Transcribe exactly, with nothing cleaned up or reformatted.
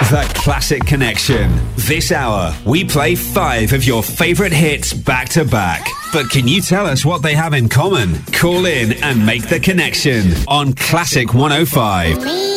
The Classic Connection. This hour, we play five of your favourite hits back to back. But can you tell us what they have in common? Call in and make the connection on Classic one oh five.